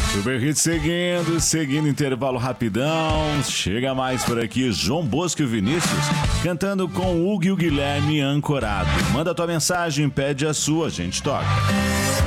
Super Hits seguindo intervalo rapidão. Chega mais por aqui, João Bosco e Vinícius cantando com o Hugo e o Guilherme Ancorado. Manda tua mensagem, pede a sua, a gente toca.